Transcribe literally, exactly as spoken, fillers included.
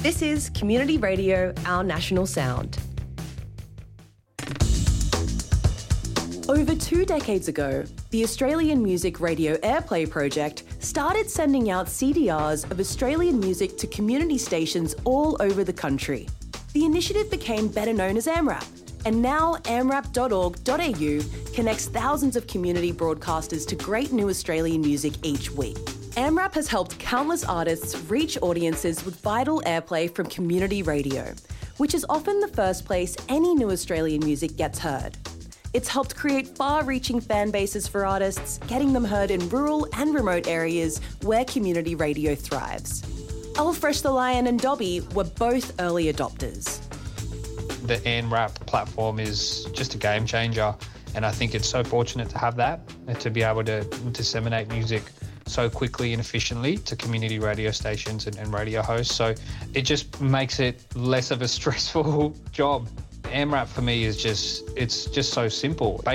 This is Community Radio, our national sound. Over two decades ago, the Australian Music Radio Airplay project started sending out C D Rs of Australian music to community stations all over the country. The initiative became better known as AMRAP, and now amrap dot org dot a u connects thousands of community broadcasters to great new Australian music each week. AMRAP has helped countless artists reach audiences with vital airplay from community radio, which is often the first place any new Australian music gets heard. It's helped create far-reaching fan bases for artists, getting them heard in rural and remote areas where community radio thrives. Elfresh the Lion and Dobby were both early adopters. The AMRAP platform is just a game changer, and I think it's so fortunate to have that, and to be able to disseminate music so quickly and efficiently to community radio stations and, and radio hosts. So it just makes it less of a stressful job. AMRAP for me is just, it's just so simple.